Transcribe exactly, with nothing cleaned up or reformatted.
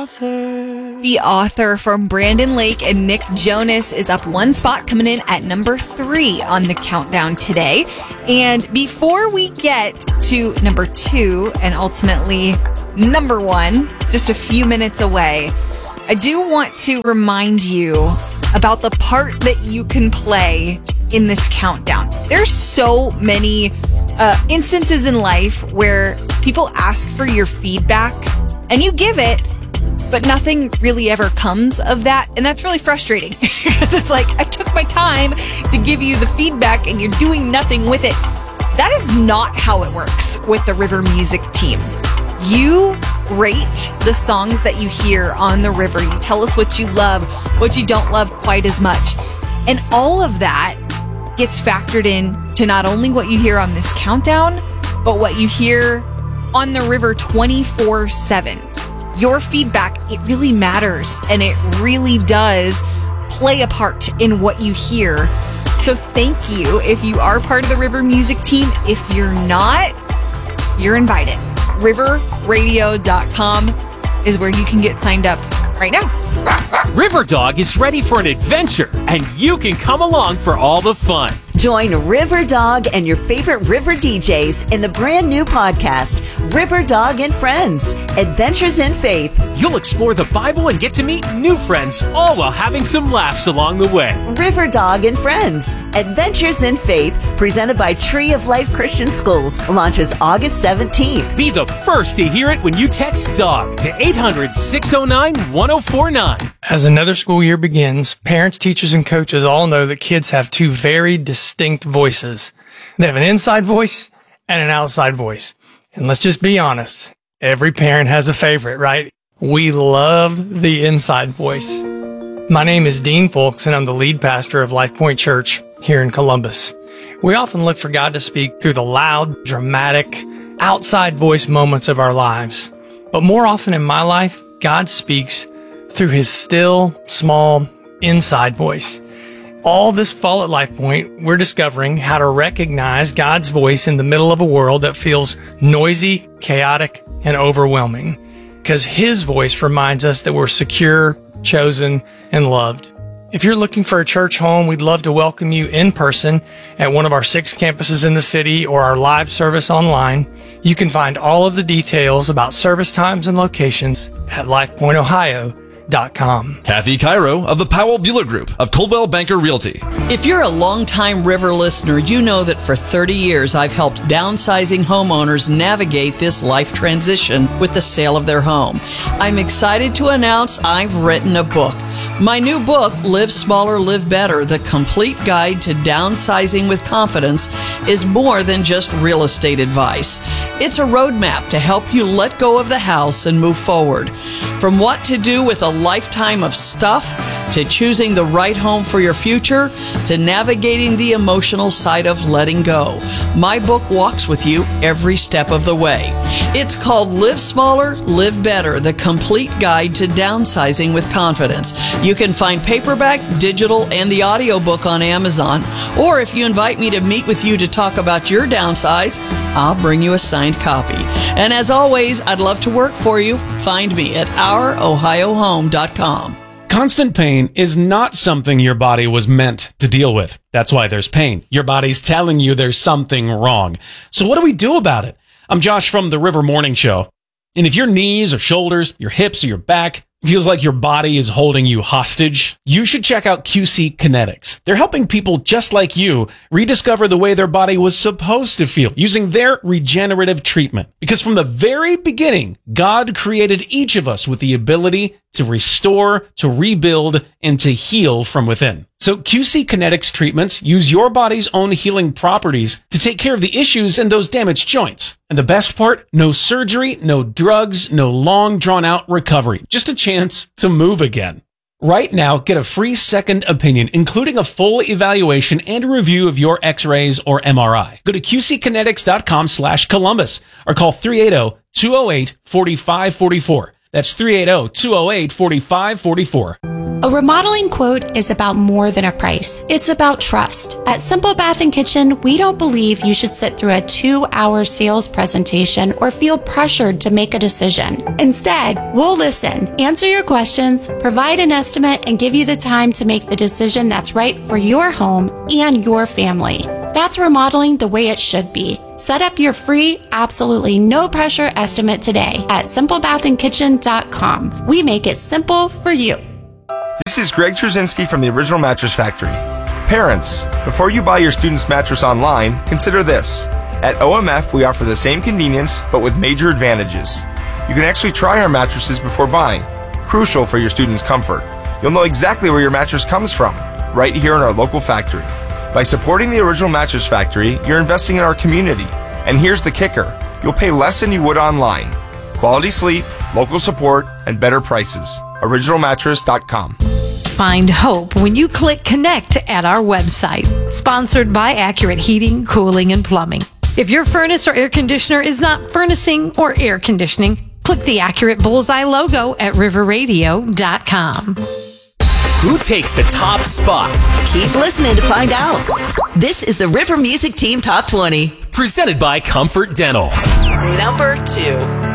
author. The Author from Brandon Lake and Nick Jonas is up one spot, coming in at number three on the countdown today. And before we get to number two and ultimately number one, just a few minutes away, I do want to remind you about the part that you can play in this countdown. There's so many uh, instances in life where people ask for your feedback and you give it, but nothing really ever comes of that. And that's really frustrating because it's like, I took my time to give you the feedback and you're doing nothing with it. That is not how it works with the River Music team. You rate the songs that you hear on the river. You tell us what you love, what you don't love quite as much. And all of that gets factored in to not only what you hear on this countdown, but what you hear on the river twenty-four seven. Your feedback, it really matters, and it really does play a part in what you hear. So thank you if you are part of the River Music team. If you're not, you're invited. river radio dot com is where you can get signed up right now. River Dog is ready for an adventure, and you can come along for all the fun. Join River Dog and your favorite river D Js in the brand new podcast, River Dog and Friends, Adventures in Faith. You'll explore the Bible and get to meet new friends, all while having some laughs along the way. River Dog and Friends, Adventures in Faith, presented by Tree of Life Christian Schools, launches August seventeenth. Be the first to hear it when you text DOG to eight hundred, six oh nine, one oh four nine. As another school year begins, parents, teachers, and coaches all know that kids have two very distinct voices. They have an inside voice and an outside voice. And let's just be honest, every parent has a favorite, right? We love the inside voice. My name is Dean Folks, and I'm the lead pastor of Life Point Church here in Columbus. We often look for God to speak through the loud, dramatic, outside voice moments of our lives. But more often in my life, God speaks through his still, small, inside voice. All this fall at Life Point, we're discovering how to recognize God's voice in the middle of a world that feels noisy, chaotic, and overwhelming. Because his voice reminds us that we're secure, chosen, and loved. If you're looking for a church home, we'd love to welcome you in person at one of our six campuses in the city or our live service online. You can find all of the details about service times and locations at life point ohio dot com. Kathy Cairo of the Powell Bueller Group of Coldwell Banker Realty. If you're a longtime River listener, you know that for thirty years I've helped downsizing homeowners navigate this life transition with the sale of their home. I'm excited to announce I've written a book. My new book, Live Smaller, Live Better, The Complete Guide to Downsizing with Confidence, is more than just real estate advice. It's a roadmap to help you let go of the house and move forward. From what to do with a lifetime of stuff, to choosing the right home for your future, to navigating the emotional side of letting go. My book walks with you every step of the way. It's called Live Smaller, Live Better, The Complete Guide to Downsizing with Confidence. You can find paperback, digital, and the audiobook on Amazon. Or if you invite me to meet with you to talk about your downsize, I'll bring you a signed copy. And as always, I'd love to work for you. Find me at our ohio home dot com. Constant pain is not something your body was meant to deal with. That's why there's pain. Your body's telling you there's something wrong. So what do we do about it? I'm Josh from the River Morning Show. And if your knees or shoulders, your hips or your back feels like your body is holding you hostage, you should check out Q C Kinetics. They're helping people just like you rediscover the way their body was supposed to feel using their regenerative treatment. Because from the very beginning, God created each of us with the ability to restore, to rebuild, and to heal from within. So Q C Kinetics treatments use your body's own healing properties to take care of the issues in those damaged joints. And the best part, no surgery, no drugs, no long drawn-out recovery. Just a chance to move again. Right now, get a free second opinion, including a full evaluation and a review of your x-rays or M R I. Go to q c kinetics dot com slash Columbus or call three eight zero, two zero eight, four five four four. That's three eight zero, two zero eight, four five four four. A remodeling quote is about more than a price. It's about trust. At Simple Bath and Kitchen, we don't believe you should sit through a two-hour sales presentation or feel pressured to make a decision. Instead, we'll listen, answer your questions, provide an estimate, and give you the time to make the decision that's right for your home and your family. That's remodeling the way it should be. Set up your free, absolutely no pressure estimate today at simple bath and kitchen dot com. We make it simple for you. This is Greg Trzynski from the Original Mattress Factory. Parents, before you buy your student's mattress online, consider this. At O M F, we offer the same convenience, but with major advantages. You can actually try our mattresses before buying, crucial for your student's comfort. You'll know exactly where your mattress comes from, right here in our local factory. By supporting the Original Mattress Factory, you're investing in our community. And here's the kicker. You'll pay less than you would online. Quality sleep, local support, and better prices. original mattress dot com. Find hope when you click connect at our website. Sponsored by Accurate Heating, Cooling, and Plumbing. If your furnace or air conditioner is not furnacing or air conditioning, click the Accurate Bullseye logo at river radio dot com. Who takes the top spot? Keep listening to find out. This is the River Music Team Top twenty. Presented by Comfort Dental. Number two.